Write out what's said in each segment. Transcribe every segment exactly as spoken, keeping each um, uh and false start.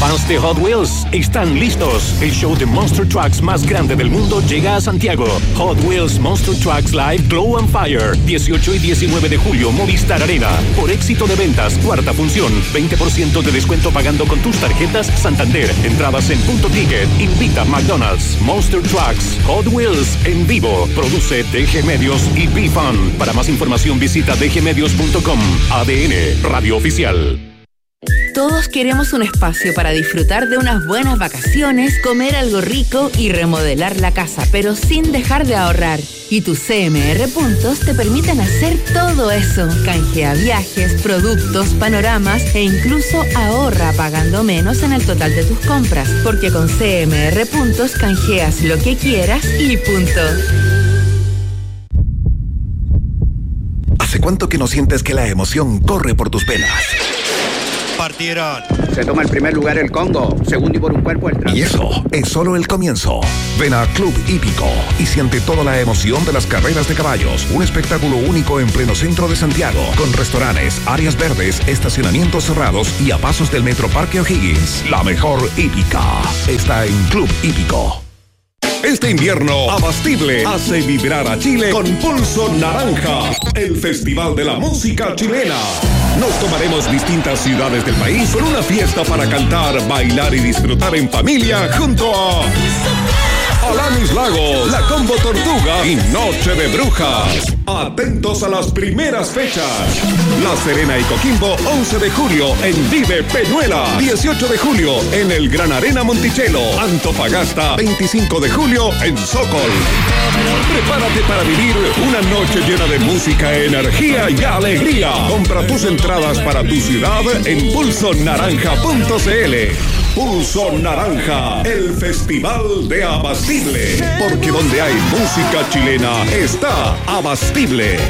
Fans de Hot Wheels están listos. El show de Monster Trucks más grande del mundo llega a Santiago. Hot Wheels Monster Trucks Live Glow and Fire. dieciocho y diecinueve de julio, Movistar Arena. Por éxito de ventas, cuarta función. veinte por ciento de descuento pagando con tus tarjetas Santander. Entradas en Punto Ticket. Invita McDonald's. Monster Trucks Hot Wheels en vivo. Produce D G Medios y B-Fun. Para más información visita d g medios punto com. A D N, Radio Oficial. Todos queremos un espacio para disfrutar de unas buenas vacaciones, comer algo rico y remodelar la casa, pero sin dejar de ahorrar. Y tus C M R Puntos te permiten hacer todo eso. Canjea viajes, productos, panoramas e incluso ahorra pagando menos en el total de tus compras, porque con C M R Puntos canjeas lo que quieras y punto. ¿Hace cuánto que no sientes que la emoción corre por tus venas? Partieron. Se toma el primer lugar el Congo, segundo y por un cuerpo el Trans. Y eso es solo el comienzo. Ven a Club Hípico y siente toda la emoción de las carreras de caballos. Un espectáculo único en pleno centro de Santiago, con restaurantes, áreas verdes, estacionamientos cerrados y a pasos del Metro Parque O'Higgins. La mejor hípica está en Club Hípico. Este invierno, Abastible hace vibrar a Chile con Pulso Naranja, el festival de la música chilena. Nos tomaremos distintas ciudades del país con una fiesta para cantar, bailar y disfrutar en familia junto a Alanis Lagos, La Combo Tortuga y Noche de Brujas. Atentos a las primeras fechas. La Serena y Coquimbo, once de julio en Vive Peñuela. dieciocho de julio en el Gran Arena Monticello. Antofagasta, veinticinco de julio en Sokol. Prepárate para vivir una noche llena de música, energía y alegría. Compra tus entradas para tu ciudad en pulso naranja punto c l. Pulso Naranja, el festival de Abastible. Porque donde hay música chilena está Abastible.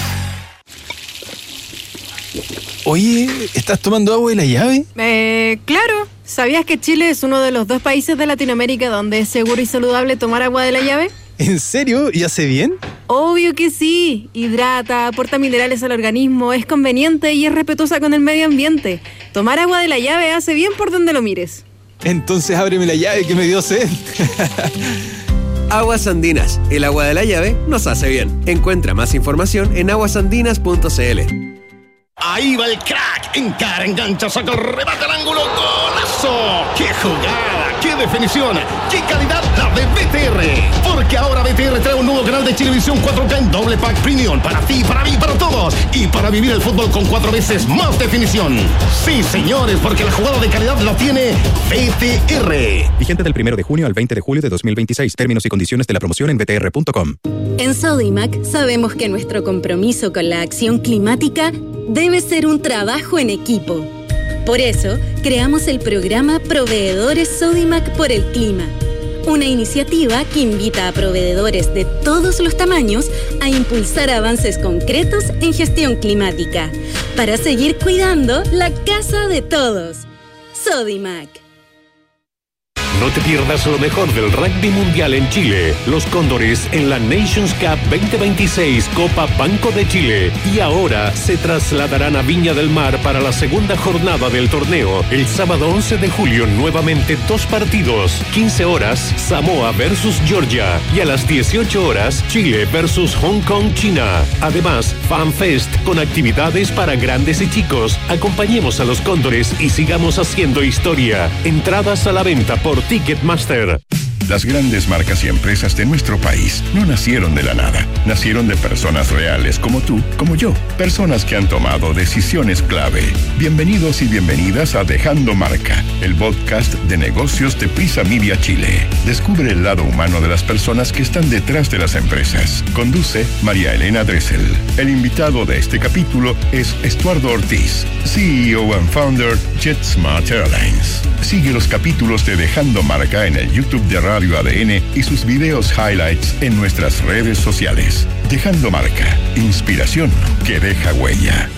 Oye, ¿estás tomando agua de la llave? Eh, claro. ¿Sabías que Chile es uno de los dos países de Latinoamérica donde es seguro y saludable tomar agua de la llave? ¿En serio? ¿Y hace bien? Obvio que sí. Hidrata, aporta minerales al organismo, es conveniente y es respetuosa con el medio ambiente. Tomar agua de la llave hace bien por donde lo mires. Entonces ábreme la llave que me dio sed. Aguas Andinas. El agua de la llave nos hace bien. Encuentra más información en aguas andinas punto c l. Ahí va el crack, encara, engancha, saca el remate al ángulo, ¡golazo! ¡Qué jugada! ¡Qué definición! ¡Qué calidad la de B T R! Porque ahora B T R trae un nuevo canal de Chilevisión cuatro K en doble pack premium para ti, para mí, para todos y para vivir el fútbol con cuatro veces más definición. Sí, señores, porque la jugada de calidad la tiene B T R. Vigente del primero de junio al veinte de julio de dos mil veintiséis. Términos y condiciones de la promoción en b t r punto com. En Sodimac sabemos que nuestro compromiso con la acción climática debe ser un trabajo en equipo. Por eso, creamos el programa Proveedores Sodimac por el Clima, una iniciativa que invita a proveedores de todos los tamaños a impulsar avances concretos en gestión climática, para seguir cuidando la casa de todos. Sodimac. No te pierdas lo mejor del rugby mundial en Chile. Los Cóndores en la Nations Cup veinte veintiséis Copa Banco de Chile. Y ahora se trasladarán a Viña del Mar para la segunda jornada del torneo. El sábado once de julio nuevamente dos partidos. quince horas Samoa versus Georgia. Y a las dieciocho horas Chile versus Hong Kong, China. Además, FanFest con actividades para grandes y chicos. Acompañemos a los Cóndores y sigamos haciendo historia. Entradas a la venta por Ticketmaster. Las grandes marcas y empresas de nuestro país no nacieron de la nada. Nacieron de personas reales como tú, como yo. Personas que han tomado decisiones clave. Bienvenidos y bienvenidas a Dejando Marca, el podcast de negocios de Prisa Media Chile. Descubre el lado humano de las personas que están detrás de las empresas. Conduce María Elena Dressel. El invitado de este capítulo es Estuardo Ortiz, C E O and Founder JetSmart Airlines. Sigue los capítulos de Dejando Marca en el YouTube de Radio A D N y sus videos highlights en nuestras redes sociales. Dejando Marca, inspiración que deja huella.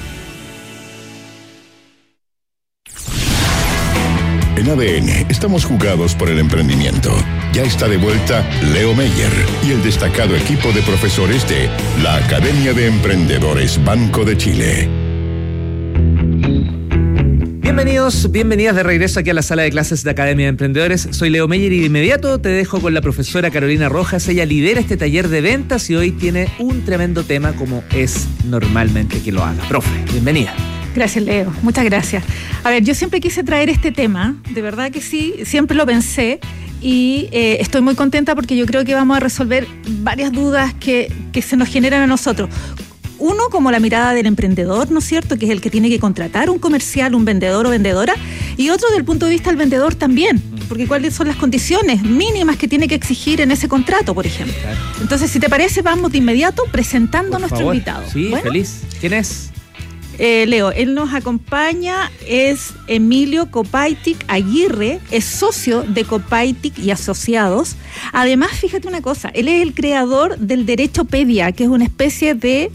En A D N estamos jugados por el emprendimiento. Ya está de vuelta Leo Meyer y el destacado equipo de profesores de la Academia de Emprendedores Banco de Chile. Bienvenidos, bienvenidas de regreso aquí a la sala de clases de Academia de Emprendedores. Soy Leo Meyer y de inmediato te dejo con la profesora Carolina Rojas. Ella lidera este taller de ventas y hoy tiene un tremendo tema como es normalmente que lo haga. Profe, bienvenida. Gracias, Leo. Muchas gracias. A ver, yo siempre quise traer este tema, de verdad que sí, siempre lo pensé y eh, estoy muy contenta porque yo creo que vamos a resolver varias dudas que, que se nos generan a nosotros. Uno, como la mirada del emprendedor, ¿no es cierto?, que es el que tiene que contratar un comercial, un vendedor o vendedora, y otro del punto de vista del vendedor también, porque cuáles son las condiciones mínimas que tiene que exigir en ese contrato, por ejemplo. Claro. Entonces, si te parece, vamos de inmediato presentando por a nuestro favor. invitado. Sí, ¿Bueno? Feliz. ¿Quién es? Eh, Leo, él nos acompaña, es Emilio Copaitic Aguirre, es socio de Copaitic y Asociados. Además, fíjate una cosa, él es el creador del Derechopedia, que es una especie de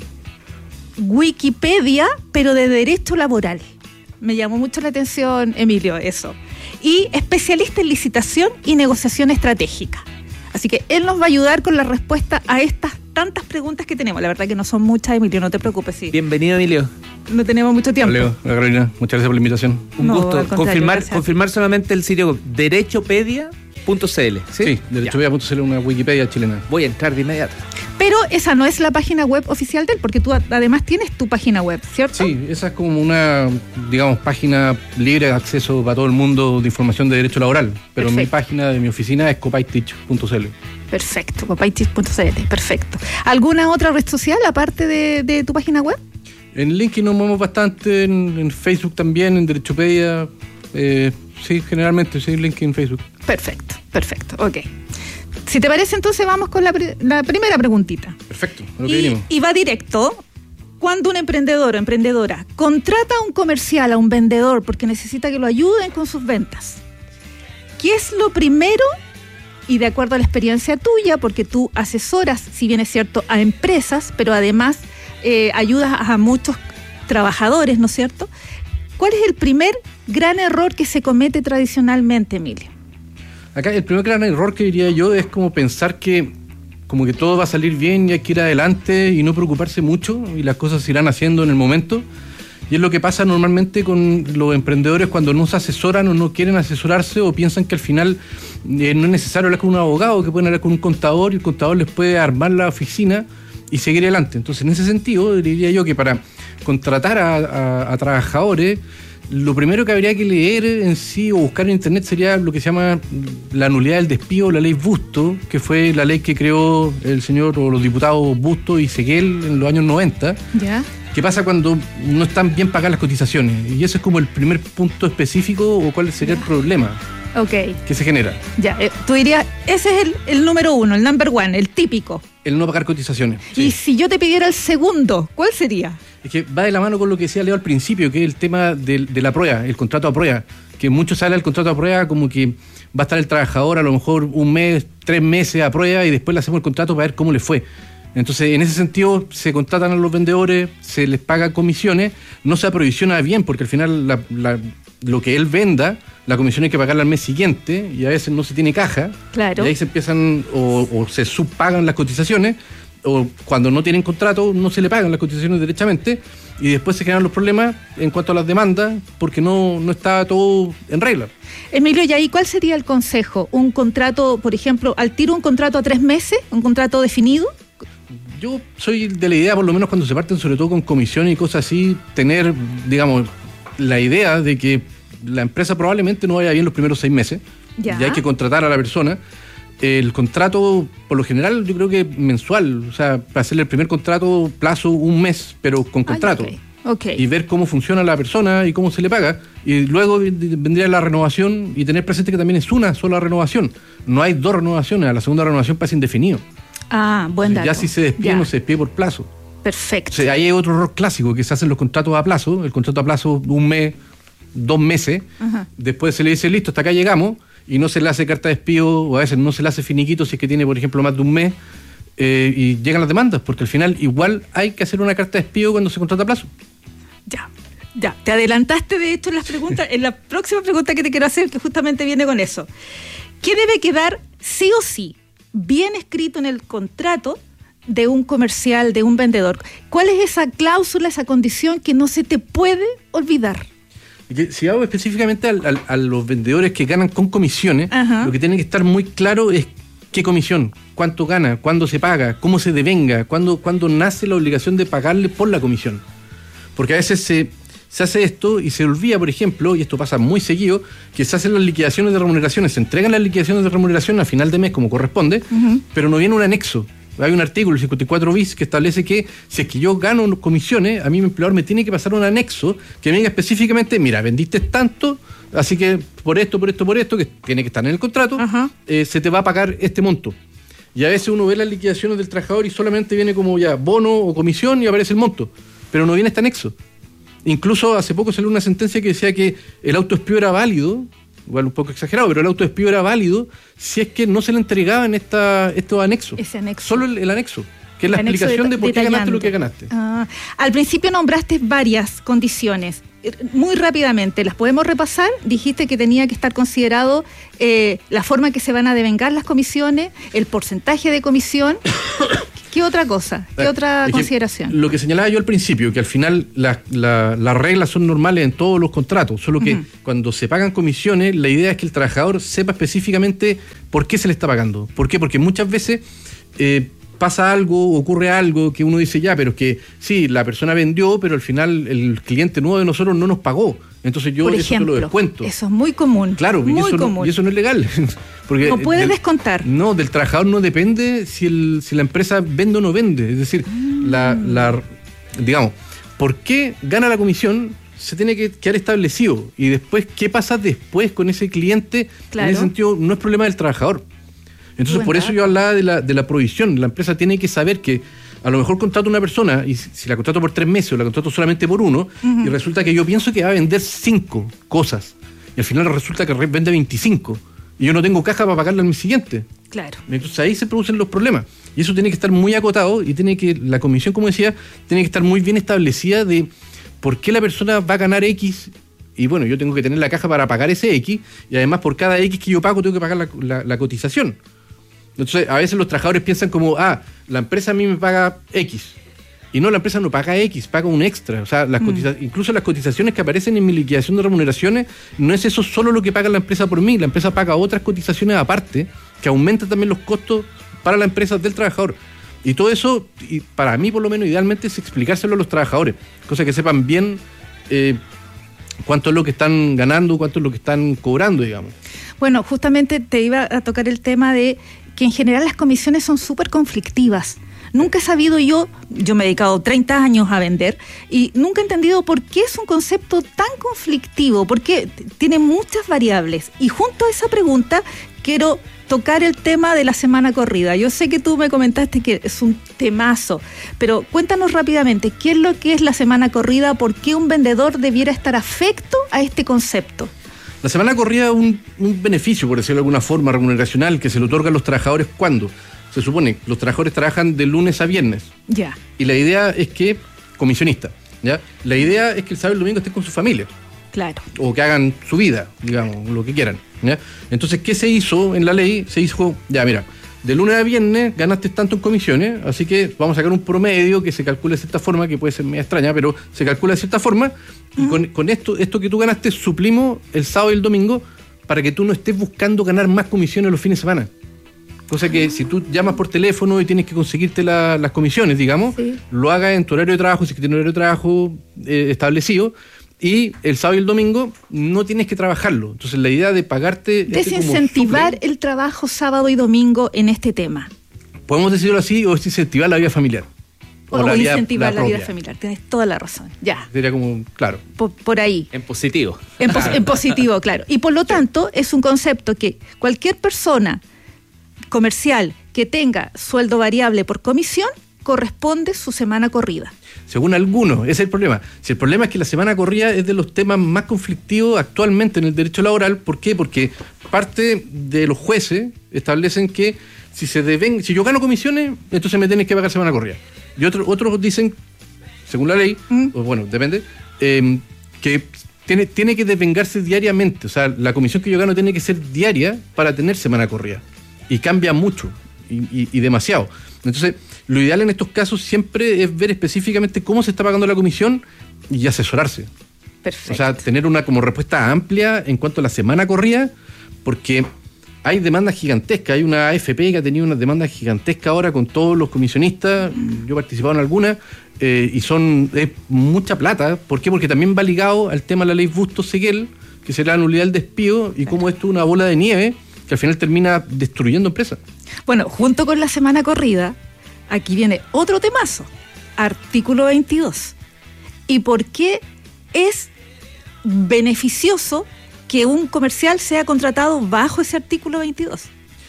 Wikipedia, pero de derecho laboral. Me llamó mucho la atención, Emilio, eso. Y especialista en licitación y negociación estratégica. Así que él nos va a ayudar con la respuesta a estas tantas preguntas que tenemos. La verdad que no son muchas, Emilio, no te preocupes. Sí. Bienvenido, Emilio. No tenemos mucho tiempo. Hola, Leo. Hola, Carolina. Muchas gracias por la invitación. Un no, gusto. Confirmar, confirmar solamente el sitio derechopedia punto c l. Sí, sí derechopedia punto c l es una Wikipedia chilena. Voy a entrar de inmediato. Pero esa no es la página web oficial de él, porque tú además tienes tu página web, ¿cierto? Sí, esa es como una, digamos, página libre de acceso para todo el mundo de información de derecho laboral. Pero Perfecto. Mi página de mi oficina es copaitic punto c l. Perfecto, copaitic punto c l, perfecto. ¿Alguna otra red social aparte de, de tu página web? En LinkedIn nos movemos bastante, en, en Facebook también, en Derechopedia. Eh, sí, generalmente, sí, LinkedIn, Facebook. Perfecto, perfecto, ok. Si te parece, entonces vamos con la, la primera preguntita. Perfecto, a lo que y, venimos. Y va directo. Cuando un emprendedor o emprendedora contrata a un comercial, a un vendedor, porque necesita que lo ayuden con sus ventas, ¿qué es lo primero? Y de acuerdo a la experiencia tuya, porque tú asesoras, si bien es cierto, a empresas, pero además eh, ayudas a muchos trabajadores, ¿no es cierto? ¿Cuál es el primer gran error que se comete tradicionalmente, Emilio? Acá el primer gran error que diría yo es como pensar que como que todo va a salir bien y hay que ir adelante y no preocuparse mucho y las cosas se irán haciendo en el momento. Y es lo que pasa normalmente con los emprendedores cuando no se asesoran o no quieren asesorarse o piensan que al final eh, no es necesario hablar con un abogado, que pueden hablar con un contador y el contador les puede armar la oficina y seguir adelante. Entonces, en ese sentido, diría yo que para contratar a, a, a trabajadores, lo primero que habría que leer en sí o buscar en internet sería lo que se llama la nulidad del despido, la ley Busto, que fue la ley que creó el señor o los diputados Busto y Seguel en los años noventa. ¿Ya? ¿Qué pasa cuando no están bien pagadas las cotizaciones? Y ese es como el primer punto específico o cuál sería ya. el problema okay. que se genera. Ya, eh, tú dirías, ese es el, el número uno, el number one, el típico. El no pagar cotizaciones. Sí. Y si yo te pidiera el segundo, ¿cuál sería? Es que va de la mano con lo que decía Leo al principio, que es el tema de, de la prueba, el contrato a prueba. Que mucho sale el contrato a prueba como que va a estar el trabajador a lo mejor un mes, tres meses a prueba y después le hacemos el contrato para ver cómo le fue. Entonces, en ese sentido, se contratan a los vendedores, se les paga comisiones, no se aprovisiona bien, porque al final la, la, lo que él venda, la comisión hay que pagarla al mes siguiente y a veces no se tiene caja. Claro. Y ahí se empiezan o, o se subpagan las cotizaciones, o cuando no tienen contrato no se le pagan las cotizaciones derechamente y después se generan los problemas en cuanto a las demandas porque no, no está todo en regla. Emilio, ¿y ahí cuál sería el consejo? ¿Un contrato, por ejemplo, al tiro un contrato a tres meses? ¿Un contrato definido? Yo soy de la idea, por lo menos cuando se parten sobre todo con comisiones y cosas así, tener, digamos, la idea de que la empresa probablemente no vaya bien los primeros seis meses ya. y hay que contratar a la persona. El contrato, por lo general, yo creo que mensual, o sea, para hacerle el primer contrato, plazo un mes, pero con contrato. Ay, okay. Okay. Y ver cómo funciona la persona y cómo se le paga. Y luego vendría la renovación y tener presente que también es una sola renovación. No hay dos renovaciones, a la segunda renovación pasa indefinido. Ah, buen dato. Ya si se despide, ya. no se despide por plazo. Perfecto. O sea, ahí hay otro error clásico, que se hacen los contratos a plazo, el contrato a plazo un mes, dos meses, ajá. Después se le dice, listo, hasta acá llegamos, y no se le hace carta de despido, o a veces no se le hace finiquito si es que tiene, por ejemplo, más de un mes, eh, y llegan las demandas, porque al final igual hay que hacer una carta de despido cuando se contrata a plazo. Ya, ya, te adelantaste de hecho en las preguntas, en la próxima pregunta que te quiero hacer, que justamente viene con eso. ¿Qué debe quedar sí o sí bien escrito en el contrato de un comercial, de un vendedor? ¿Cuál es esa cláusula, esa condición que no se te puede olvidar? Que si hago específicamente al, al, a los vendedores que ganan con comisiones, Ajá. lo que tiene que estar muy claro es qué comisión, cuánto gana, cuándo se paga, cómo se devenga, cuándo, cuándo nace la obligación de pagarle por la comisión. Porque a veces se, se hace esto y se olvida, por ejemplo, y esto pasa muy seguido, que se hacen las liquidaciones de remuneraciones, se entregan las liquidaciones de remuneración a final de mes como corresponde, uh-huh. pero no viene un anexo. Hay un artículo, el cincuenta y cuatro bis, que establece que si es que yo gano comisiones, a mí mi empleador me tiene que pasar un anexo que me diga específicamente, mira, vendiste tanto, así que por esto, por esto, por esto, que tiene que estar en el contrato, eh, se te va a pagar este monto. Y a veces uno ve las liquidaciones del trabajador y solamente viene como ya bono o comisión y aparece el monto, pero no viene este anexo. Incluso hace poco salió una sentencia que decía que el autodespido era válido, igual un poco exagerado, pero el autodespido era válido si es que no se le entregaban esta, estos anexos. Ese anexo. Solo el, el anexo, que es la explicación de por qué ganaste lo que ganaste. Ah, al principio nombraste varias condiciones. Muy rápidamente, ¿las podemos repasar? Dijiste que tenía que estar considerado eh, la forma en que se van a devengar las comisiones, el porcentaje de comisión. ¿Qué otra cosa? ¿Qué otra es consideración? Lo que señalaba yo al principio, que al final la, la, las reglas son normales en todos los contratos, solo que uh-huh. cuando se pagan comisiones, la idea es que el trabajador sepa específicamente por qué se le está pagando. ¿Por qué? Porque muchas veces eh, pasa algo, ocurre algo que uno dice ya, pero es que sí, la persona vendió, pero al final el cliente nuevo de nosotros no nos pagó. Entonces yo Por eso ejemplo, te lo descuento. Eso es muy común. Claro, muy y, eso común. No, y eso no es legal. Porque no puedes del, descontar. No, del trabajador no depende si, el, si la empresa vende o no vende. Es decir, mm. la, la, digamos, ¿por qué gana la comisión? Se tiene que quedar establecido. Y después, ¿qué pasa después con ese cliente? Claro. En ese sentido, no es problema del trabajador. Entonces, Buen por eso dato. yo hablaba de la, de la provisión. La empresa tiene que saber que a lo mejor contrato a una persona y si la contrato por tres meses o la contrato solamente por uno, uh-huh. y resulta que yo pienso que va a vender cinco cosas y al final resulta que vende veinticinco y yo no tengo caja para pagarle al mes siguiente. Claro. Entonces ahí se producen los problemas y eso tiene que estar muy acotado y tiene que la comisión, como decía, tiene que estar muy bien establecida de por qué la persona va a ganar X. Y bueno, yo tengo que tener la caja para pagar ese X y además por cada X que yo pago tengo que pagar la, la, la cotización. Entonces, a veces los trabajadores piensan como, ah, la empresa a mí me paga X. Y no, la empresa no paga X, paga un extra. O sea, las mm. cotiza- incluso las cotizaciones que aparecen en mi liquidación de remuneraciones, no es eso solo lo que paga la empresa por mí. La empresa paga otras cotizaciones aparte, que aumentan también los costos para la empresa del trabajador. Y todo eso, y para mí por lo menos, idealmente es explicárselo a los trabajadores. Cosa que sepan bien eh, cuánto es lo que están ganando, cuánto es lo que están cobrando, digamos. Bueno, justamente te iba a tocar el tema de que en general las comisiones son súper conflictivas. Nunca he sabido yo, yo me he dedicado treinta años a vender y nunca he entendido por qué es un concepto tan conflictivo, porque tiene muchas variables. Y junto a esa pregunta quiero tocar el tema de la semana corrida. Yo sé que tú me comentaste que es un temazo, pero cuéntanos rápidamente, ¿qué es lo que es la semana corrida? ¿Por qué un vendedor debiera estar afecto a este concepto? La semana corrida es un, un beneficio, por decirlo de alguna forma, remuneracional, que se le otorga a los trabajadores cuando se supone los trabajadores trabajan de lunes a viernes. Ya. Y la idea es que, comisionista, ¿ya? La idea es que el sábado y el domingo estén con su familia. Claro. O que hagan su vida, digamos, lo que quieran, ¿ya? Entonces, ¿qué se hizo en la ley? Se hizo, ya, mira, de lunes a viernes ganaste tanto en comisiones, así que vamos a sacar un promedio que se calcule de cierta forma, que puede ser media extraña, pero se calcula de cierta forma, y uh-huh. con, con esto, esto que tú ganaste, suplimos el sábado y el domingo para que tú no estés buscando ganar más comisiones los fines de semana. Cosa que uh-huh. si tú llamas por teléfono y tienes que conseguirte la, las comisiones, digamos, sí. lo hagas en tu horario de trabajo, si es que tienes horario de trabajo eh, establecido, y el sábado y el domingo no tienes que trabajarlo. Entonces la idea de pagarte... Desincentivar este el trabajo sábado y domingo en este tema. Podemos decirlo así, o es incentivar la vida familiar. O, o la incentivar vida, la, la vida familiar. Tienes toda la razón. Ya. Sería como, claro. Por, por ahí. En positivo. En, pos, en positivo, claro. Y por lo tanto, es un concepto que cualquier persona comercial que tenga sueldo variable por comisión corresponde su semana corrida. Según algunos, ese es el problema. Si el problema es que la semana corrida es de los temas más conflictivos actualmente en el derecho laboral. ¿Por qué? Porque parte de los jueces establecen que si se deben, si yo gano comisiones, entonces me tienes que pagar semana corrida. Y otros otros dicen, según la ley, ¿Mm? o bueno, depende, eh, que tiene, tiene que devengarse diariamente. O sea, la comisión que yo gano tiene que ser diaria para tener semana corrida. Y cambia mucho y, y, y demasiado. Entonces, lo ideal en estos casos siempre es ver específicamente cómo se está pagando la comisión y asesorarse. Perfecto. O sea, tener una como respuesta amplia en cuanto a la semana corrida, porque hay demandas gigantescas. Hay una A F P que ha tenido una demanda gigantesca ahora con todos los comisionistas. Yo he participado en algunas eh, y son es mucha plata. ¿Por qué? Porque también va ligado al tema de la ley Bustos-Seguel, que será la nulidad del despido, y cómo esto es una bola de nieve que al final termina destruyendo empresas. Bueno, junto con la semana corrida, aquí viene otro temazo, artículo veintidós. ¿Y por qué es beneficioso que un comercial sea contratado bajo ese artículo veintidós?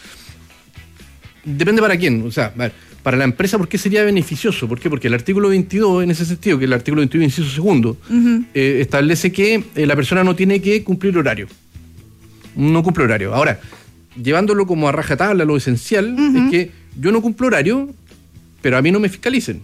Depende para quién. O sea, para la empresa, ¿por qué sería beneficioso? ¿Por qué? Porque el artículo veintidós, en ese sentido, que el artículo veintidós, inciso segundo, uh-huh. eh, establece que eh, la persona no tiene que cumplir horario. No cumple horario. Ahora, llevándolo como a rajatabla, lo esencial uh-huh. es que yo no cumplo horario, pero a mí no me fiscalicen.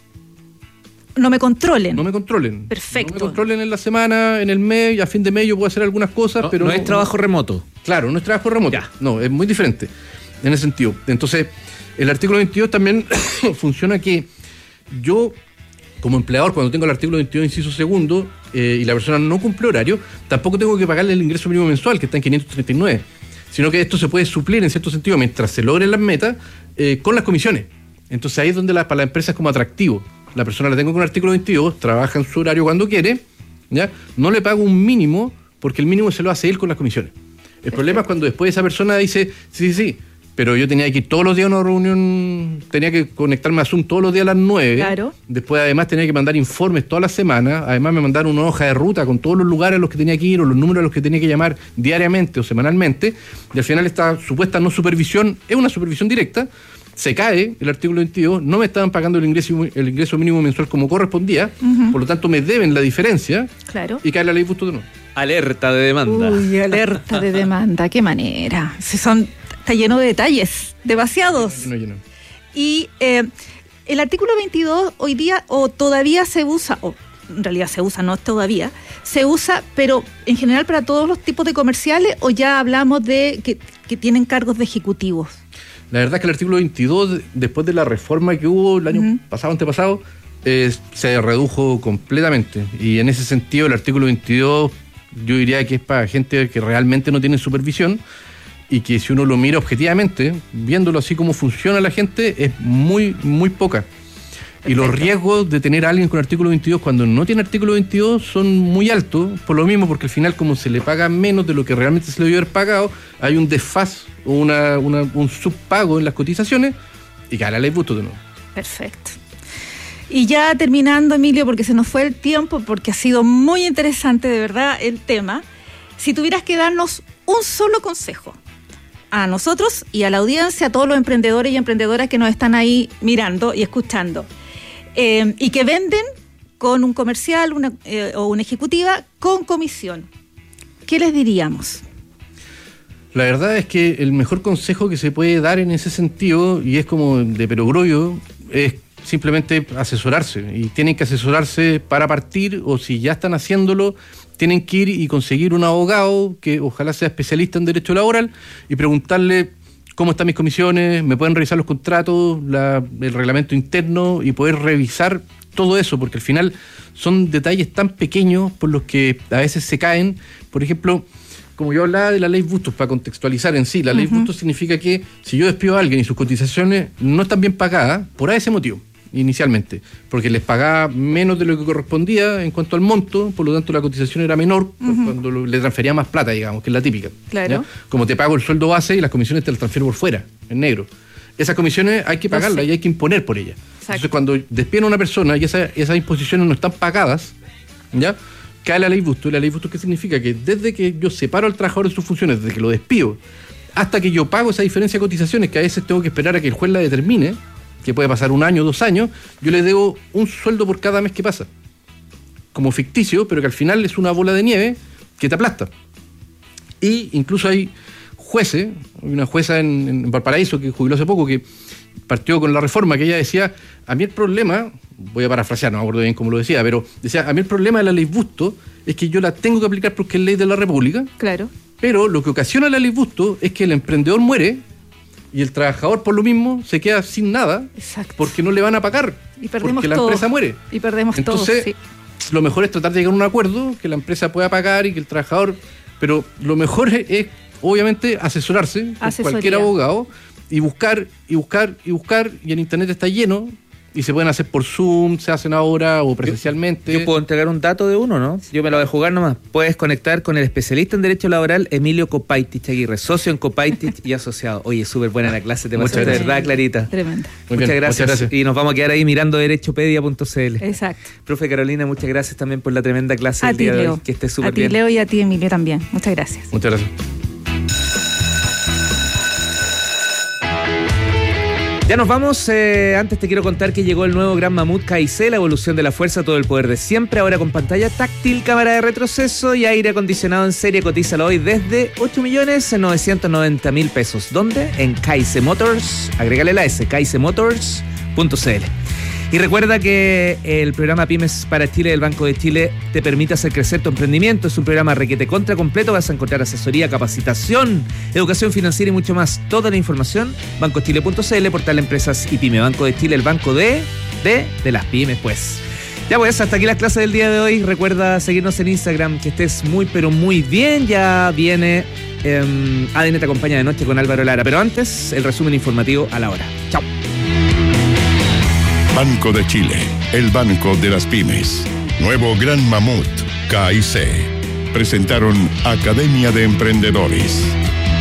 No me controlen. No me controlen. Perfecto. No me controlen en la semana, en el mes, y a fin de mes yo puedo hacer algunas cosas, no, pero... No es trabajo remoto. Claro, no es trabajo remoto. Ya. No, es muy diferente en ese sentido. Entonces, el artículo veintidós también funciona que yo, como empleador, cuando tengo el artículo veintidós, inciso segundo, eh, y la persona no cumple horario, tampoco tengo que pagarle el ingreso mínimo mensual, que está en quinientos treinta y nueve, sino que esto se puede suplir en cierto sentido, mientras se logren las metas, eh, con las comisiones. Entonces ahí es donde la, para la empresa es como atractivo. La persona la tengo con el artículo veintidós, trabaja en su horario cuando quiere, ¿ya? No le pago un mínimo, porque el mínimo se lo hace él con las comisiones. El Perfecto. Problema es cuando después esa persona dice, sí, sí, sí, pero yo tenía que ir todos los días a una reunión, tenía que conectarme a Zoom todos los días a las nueve. Claro. Después además tenía que mandar informes todas las semanas. Además me mandaron una hoja de ruta con todos los lugares a los que tenía que ir o los números a los que tenía que llamar diariamente o semanalmente. Y al final esta supuesta no supervisión es una supervisión directa. Se cae el artículo veintidós, no me estaban pagando el ingreso, el ingreso mínimo mensual como correspondía, uh-huh. por lo tanto me deben la diferencia. Claro. Y cae la ley Bustos de nuevo. Alerta de demanda. Uy, alerta de demanda, qué manera. Se son, está lleno de detalles, demasiados. No, lleno. Y eh, el artículo veintidós hoy día o todavía se usa, o en realidad se usa, no todavía, se usa, pero en general para todos los tipos de comerciales, o ya hablamos de que, que tienen cargos de ejecutivos. La verdad es que el artículo veintidós, después de la reforma que hubo el año uh-huh. pasado, antepasado, eh, se redujo completamente. Y en ese sentido, el artículo veintidós, yo diría que es para gente que realmente no tiene supervisión y que si uno lo mira objetivamente, viéndolo así como funciona la gente, es muy, muy poca. Perfecto. Y los riesgos de tener a alguien con artículo veintidós cuando no tiene artículo veintidós son muy altos, por lo mismo, porque al final, como se le paga menos de lo que realmente se le debió haber pagado, hay un desfaz o una, una, un subpago en las cotizaciones y cae la ley Bustos de nuevo. Perfecto. Y ya terminando, Emilio, porque se nos fue el tiempo, porque ha sido muy interesante de verdad el tema, si tuvieras que darnos un solo consejo a nosotros y a la audiencia, a todos los emprendedores y emprendedoras que nos están ahí mirando y escuchando, eh, y que venden con un comercial una, eh, o una ejecutiva con comisión, ¿qué les diríamos? La verdad es que el mejor consejo que se puede dar en ese sentido, y es como de perogrullo, es simplemente asesorarse. Y tienen que asesorarse para partir, o si ya están haciéndolo, tienen que ir y conseguir un abogado que ojalá sea especialista en derecho laboral y preguntarle cómo están mis comisiones, me pueden revisar los contratos, la, el reglamento interno y poder revisar todo eso, porque al final son detalles tan pequeños por los que a veces se caen. Por ejemplo, como yo hablaba de la ley Bustos, para contextualizar en sí, la ley uh-huh. Bustos significa que si yo despido a alguien y sus cotizaciones no están bien pagadas, por ese motivo, inicialmente, porque les pagaba menos de lo que correspondía en cuanto al monto, por lo tanto la cotización era menor uh-huh. cuando lo, le transfería más plata, digamos, que es la típica. Claro. ¿Ya? Como te pago el sueldo base y las comisiones te las transfiero por fuera, en negro. Esas comisiones hay que pagarlas y hay que imponer por ellas. Exacto. Entonces, cuando despiden a una persona y esa, esas imposiciones no están pagadas, ¿ya? Cae la ley Bustos. ¿Y la ley Bustos qué significa? Que desde que yo separo al trabajador de sus funciones, desde que lo despido, hasta que yo pago esa diferencia de cotizaciones, que a veces tengo que esperar a que el juez la determine, que puede pasar un año, dos años, yo le debo un sueldo por cada mes que pasa. Como ficticio, pero que al final es una bola de nieve que te aplasta. Y incluso hay jueces, hay una jueza en, en Valparaíso que jubiló hace poco, que partió con la reforma, que ella decía, a mí el problema, voy a parafrasear, no me acuerdo bien cómo lo decía, pero decía, a mí el problema de la ley Bustos es que yo la tengo que aplicar porque es ley de la República. Claro. Pero lo que ocasiona la ley Bustos es que el emprendedor muere y el trabajador por lo mismo se queda sin nada. Exacto. Porque no le van a pagar. Y perdemos porque la todo. empresa muere. Y perdemos Entonces, todo, sí. lo mejor es tratar de llegar a un acuerdo, que la empresa pueda pagar y que el trabajador... Pero lo mejor es, es obviamente, asesorarse con Asesoría. cualquier abogado y buscar, y buscar, y buscar, y en internet está lleno, y se pueden hacer por Zoom, se hacen ahora o presencialmente. Yo puedo entregar un dato de uno, ¿no? Yo me lo voy a jugar nomás. Puedes conectar con el especialista en Derecho Laboral, Emilio Copaitich Aguirre, socio en Copaitich y asociado. Oye, súper buena la clase, te pasaste de verdad, Clarita. Tremenda. Muy Muchas bien, gracias. muchas gracias. Y nos vamos a quedar ahí mirando derechopedia punto c l. Exacto. Profe Carolina, muchas gracias también por la tremenda clase A del ti, día de Leo. hoy. Que estés A súper ti, bien. Leo, y a ti, Emilio, también. Muchas gracias. Muchas gracias. Ya nos vamos, eh, antes te quiero contar que llegó el nuevo Gran Mamut K I C, la evolución de la fuerza, todo el poder de siempre, ahora con pantalla táctil, cámara de retroceso y aire acondicionado en serie. Cotízalo hoy desde ocho millones novecientos noventa mil pesos. ¿Dónde? En K I C Motors, agrégale la S, K I C Motors punto c l. Y recuerda que el programa Pymes para Chile del Banco de Chile te permite hacer crecer tu emprendimiento. Es un programa requete contra completo. Vas a encontrar asesoría, capacitación, educación financiera y mucho más. Toda la información, banco chile punto c l, portal Empresas y Pyme. Banco de Chile, el banco de, de, de las pymes, pues. Ya pues, hasta aquí las clases del día de hoy. Recuerda seguirnos en Instagram, que estés muy pero muy bien. Ya viene eh, A D N Te Acompaña de Noche con Álvaro Lara. Pero antes, el resumen informativo a la hora. Chao. Banco de Chile, el banco de las pymes. Nuevo Gran Mamut, K I C. Presentaron Academia de Emprendedores.